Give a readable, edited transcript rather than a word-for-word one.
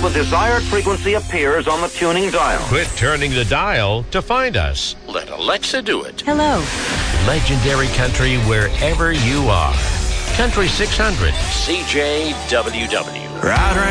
the desired frequency appears on the tuning dial. Quit turning the dial to find us. Let Alexa do it. Hello. Legendary country wherever you are. Country 600. CJWW. Right